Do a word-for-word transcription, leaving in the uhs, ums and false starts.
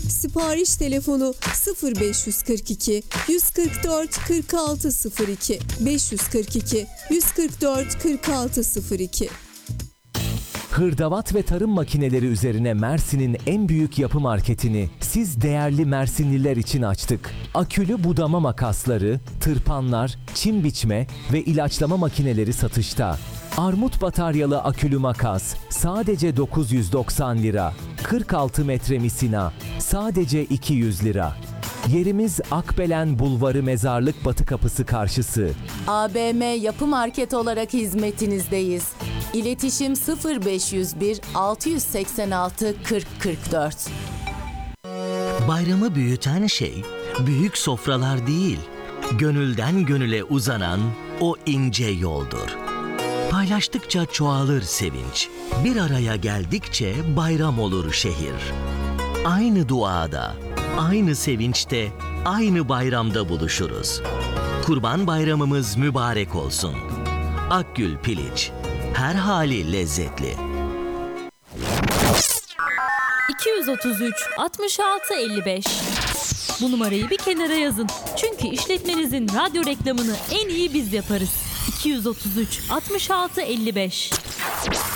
Sipariş telefonu sıfır beş yüz kırk iki yüz kırk dört kırk altı sıfır iki beş yüz kırk iki yüz kırk dört kırk altı sıfır iki. Hırdavat ve tarım makineleri üzerine Mersin'in en büyük yapı marketini siz değerli Mersinliler için açtık. Akülü budama makasları, tırpanlar, çim biçme ve ilaçlama makineleri satışta. Armut bataryalı akülü makas sadece dokuz yüz doksan lira. kırk altı metre misina sadece iki yüz lira. Yerimiz Akbelen Bulvarı Mezarlık Batı Kapısı karşısı. A B M Yapı Market olarak hizmetinizdeyiz. İletişim sıfır beş yüz bir altı seksen altı kırk kırk dört. Bayramı büyüten şey büyük sofralar değil, gönülden gönüle uzanan o ince yoldur. Paylaştıkça çoğalır sevinç, bir araya geldikçe bayram olur şehir. Aynı duada, aynı sevinçte, aynı bayramda buluşuruz. Kurban Bayramımız mübarek olsun. Akgül Piliç, her hali lezzetli. iki yüz otuz üç altmış altı elli beş. Bu numarayı bir kenara yazın. Çünkü işletmenizin radyo reklamını en iyi biz yaparız. iki yüz otuz üç altmış altı elli beş.